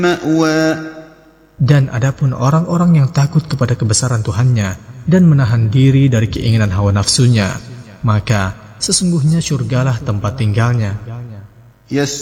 مأوى. Dan adapun orang-orang yang takut kepada kebesaran Tuhannya dan menahan diri dari keinginan hawa nafsunya, maka sesungguhnya syurgalah tempat tinggalnya.